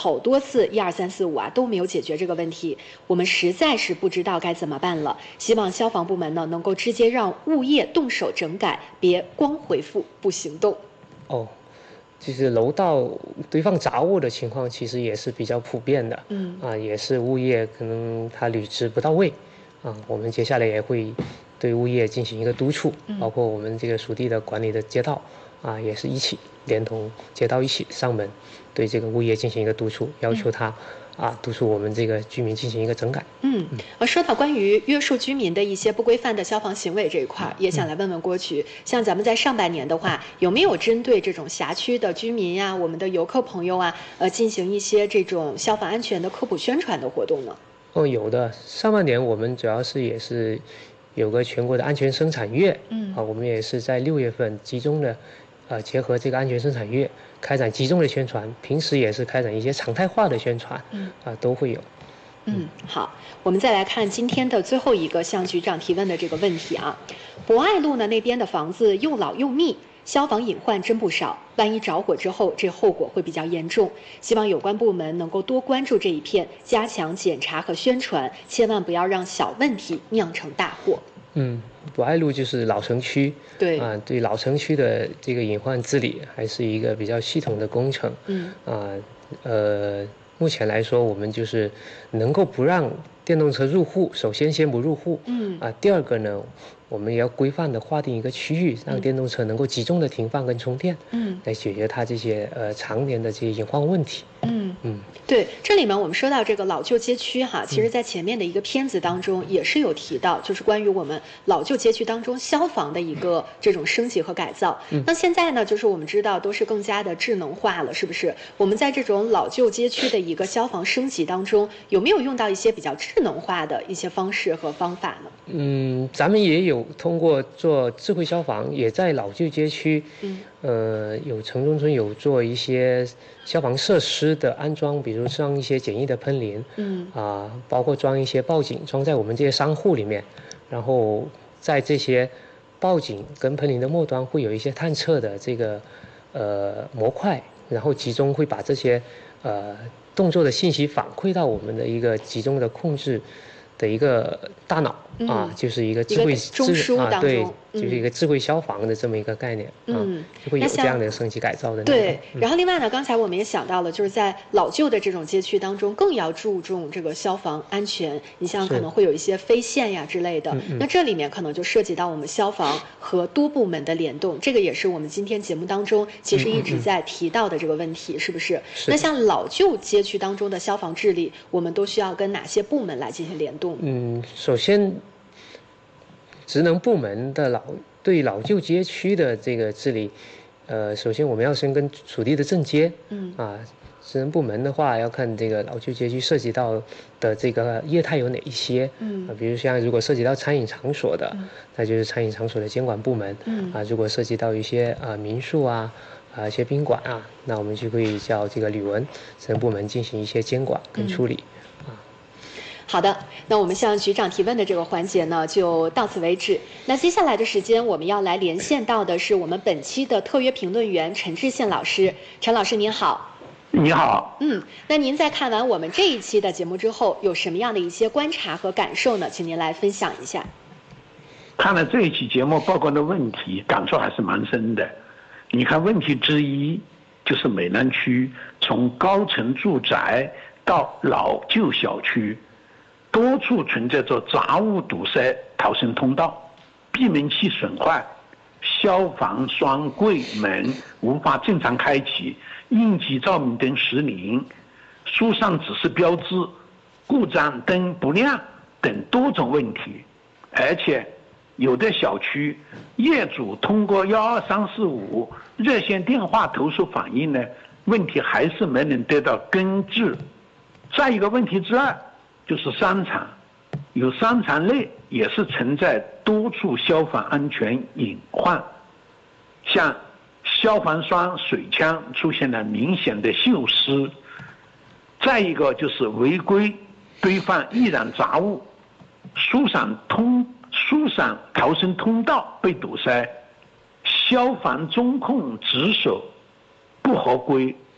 好多次1、2、3、4、5啊都没有解决这个问题，我们实在是不知道该怎么办了。希望消防部门呢能够直接让物业动手整改，别光回复不行动。 哦，其实楼道堆放杂物的情况其实也是比较普遍的，也是物业可能他履职不到位，我们接下来也会对物业进行一个督促，包括我们这个属地的管理的街道也是一起连同街道一起上门，对这个物业进行一个督促，要求他督促我们这个居民进行一个整改。 说到关于约束居民的一些不规范的消防行为这一块，也想来问问郭局，像咱们在上半年的话，有没有针对这种辖区的居民呀、我们的游客朋友进行一些这种消防安全的科普宣传的活动呢？ 有的。上半年我们主要是也是有个全国的安全生产月，我们也是在6月份集中的结合这个安全生产月，开展集中的宣传，平时也是开展一些常态化的宣传，都会有。 好，我们再来看今天的最后一个向局长提问的这个问题啊。博爱路呢那边的房子又老又密，消防隐患真不少，万一着火之后，这后果会比较严重。希望有关部门能够多关注这一片，加强检查和宣传，千万不要让小问题酿成大祸。 博爱路就是老城区， 对对老城区的这个隐患治理还是一个比较系统的工程。目前来说，我们就是能够不让电动车入户，首先先不入户。第二个呢，我们也要规范的划定一个区域，让电动车能够集中的停放跟充电，来解决它这些常年的这些隐患问题。 对，这里面我们说到这个老旧街区其实在前面的一个片子当中也是有提到，就是关于我们老旧街区当中消防的一个这种升级和改造。那现在呢，就是我们知道都是更加的智能化了，是不是？我们在这种老旧街区的一个消防升级当中，有没有用到一些比较智能化的一些方式和方法呢？ 咱们也有通过做智慧消防，也在老旧街区，有城中村有做一些消防设施的安装，比如装一些简易的喷淋，包括装一些报警，装在我们这些商户里面，然后在这些报警跟喷淋的末端会有一些探测的这个模块，然后集中会把这些动作的信息反馈到我们的一个集中的控制的一个大脑就是一个智慧中枢当中， 对，就是一个智慧消防的这么一个概念，就会有这样的升级改造的内容。 对，然后另外呢，刚才我们也想到了，就是在老旧的这种街区当中，更要注重这个消防安全。你像可能会有一些飞线呀之类的，那这里面可能就涉及到我们消防和多部门的联动，这个也是我们今天节目当中其实一直在提到的这个问题，是不是？那像老旧街区当中的消防治理，我们都需要跟哪些部门来进行联动？ 首先，职能部门的对老旧街区的这个治理，首先我们要先跟属地的镇街，职能部门的话要看这个老旧街区涉及到的这个业态有哪一些，比如像如果涉及到餐饮场所的，那就是餐饮场所的监管部门，如果涉及到一些民宿一些宾馆那我们就会叫这个旅文职能部门进行一些监管跟处理。 好的，那我们向局长提问的这个环节呢，就到此为止。那接下来的时间，我们要来连线到的是我们本期的特约评论员陈志宪老师。陈老师您好。 你好。 那您在看完我们这一期的节目之后，有什么样的一些观察和感受呢？请您来分享一下。 看了这一期节目报告的问题，感触还是蛮深的。你看，问题之一就是美南区从高层住宅到老旧小区，多处存在着杂物堵塞逃生通道、闭门器损坏、消防栓柜门无法正常开启、应急照明灯失灵、书上指示标志故障灯不亮等多种问题。而且有的小区业主通过12345热线电话投诉反映呢，问题还是没能得到根治。再一个问题之二就是商场，有商场内也是存在多处消防安全隐患，像消防栓水枪出现了明显的锈蚀，再一个就是违规堆放易燃杂物，疏散逃生通道被堵塞，消防中控值守不合规，